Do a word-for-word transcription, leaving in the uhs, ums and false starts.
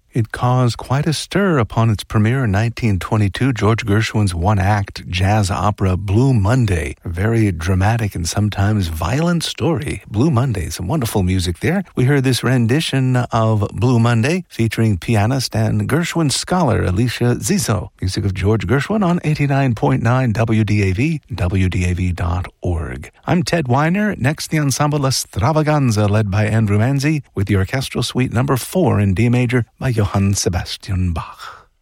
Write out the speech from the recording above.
It caused quite a stir upon its premiere in nineteen twenty-two, George Gershwin's one-act jazz opera Blue Monday. A very dramatic and sometimes violent story. Blue Monday, some wonderful music there. We heard this rendition of Blue Monday featuring pianist and Gershwin scholar Alicia Zizzo. Music of George Gershwin on eighty-nine point nine W D A V, W D A V dot org. I'm Ted Weiner. Next, the Ensemble Stravaganza led by Andrew Manzi with the orchestral suite number four in D major by Johann Sebastian Bach.